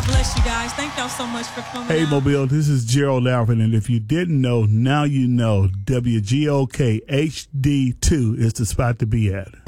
bless you guys. Thank y'all so much for coming. Hey, out. Mobile, this is Gerald Alvin, and if you didn't know, now you know. WGOK HD2 is the spot to be at.